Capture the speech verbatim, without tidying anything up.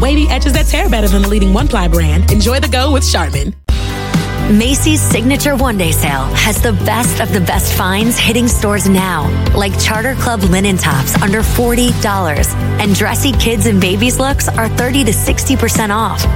wavy edges that tear better than the leading one-ply brand. Enjoy the go with Charmin. Macy's Signature One Day Sale has the best of the best finds hitting stores now, like Charter Club linen tops under forty dollars, and dressy kids and babies looks are thirty to sixty percent off.